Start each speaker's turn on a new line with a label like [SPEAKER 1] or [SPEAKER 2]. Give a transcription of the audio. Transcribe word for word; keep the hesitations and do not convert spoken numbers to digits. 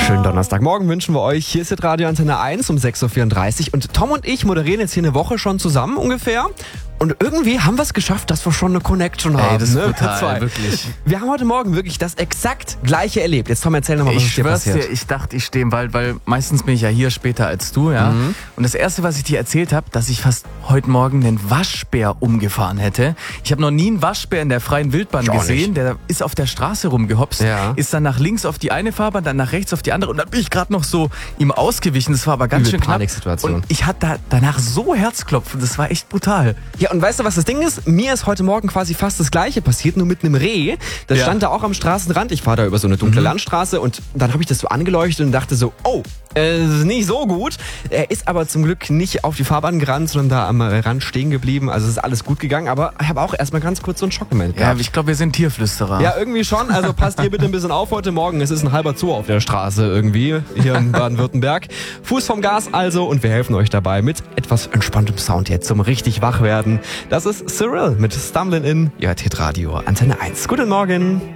[SPEAKER 1] Schönen Donnerstagmorgen wünschen wir euch. Hier ist jetzt Radio Antenne eins um sechs Uhr vierunddreißig und Tom und ich moderieren jetzt hier eine Woche schon zusammen ungefähr. Und irgendwie haben wir es geschafft, dass wir schon eine Connection haben.
[SPEAKER 2] Ey, das ist
[SPEAKER 1] ne?
[SPEAKER 2] brutal,
[SPEAKER 1] Zwei.
[SPEAKER 2] wirklich.
[SPEAKER 1] Wir haben heute Morgen wirklich das exakt gleiche erlebt. Jetzt Tom, erzähl nochmal, was
[SPEAKER 2] Ich
[SPEAKER 1] ist dir
[SPEAKER 2] schwör's
[SPEAKER 1] passiert.
[SPEAKER 2] dir, ich dachte, ich stehe im Wald, weil meistens bin ich ja hier später als du, ja.
[SPEAKER 1] Mhm.
[SPEAKER 2] Und das Erste, was ich dir erzählt habe, dass ich fast heute Morgen einen Waschbär umgefahren hätte. Ich habe noch nie einen Waschbär in der freien Wildbahn
[SPEAKER 1] Ich auch
[SPEAKER 2] gesehen.
[SPEAKER 1] nicht.
[SPEAKER 2] Der ist auf der Straße rumgehopst,
[SPEAKER 1] Ja.
[SPEAKER 2] ist dann nach links auf die eine Fahrbahn, dann nach rechts auf die andere. Und dann bin ich gerade noch so ihm ausgewichen. Das war aber ganz
[SPEAKER 1] Übel
[SPEAKER 2] schön knapp.
[SPEAKER 1] Paniksituation.
[SPEAKER 2] Und ich hatte da danach so Herzklopfen. Das war echt brutal.
[SPEAKER 1] Ja, und weißt du, was das Ding ist? Mir ist heute Morgen quasi fast das Gleiche passiert, nur mit einem Reh. Das
[SPEAKER 2] Ja.
[SPEAKER 1] stand da auch am Straßenrand. Ich fahre da über so eine dunkle
[SPEAKER 2] Mhm.
[SPEAKER 1] Landstraße und dann habe ich das so angeleuchtet und dachte so, oh, äh, das ist nicht so gut. Er ist aber zum Glück nicht auf die Fahrbahn gerannt, sondern da am Rand stehen geblieben. Also es ist alles gut gegangen, aber ich habe auch erstmal ganz kurz so einen Schockmoment
[SPEAKER 2] Ja,
[SPEAKER 1] gehabt.
[SPEAKER 2] ich glaube, wir sind Tierflüsterer.
[SPEAKER 1] Ja, irgendwie schon. Also passt ihr bitte ein bisschen auf heute Morgen. Es ist ein halber Zoo auf der Straße irgendwie, hier in Baden-Württemberg. Fuß vom Gas also und wir helfen euch dabei mit etwas entspanntem Sound jetzt zum richtig wach werden. Das ist Cyril mit Stumbling in. Ihr hört Hit Radio Antenne eins. Guten Morgen.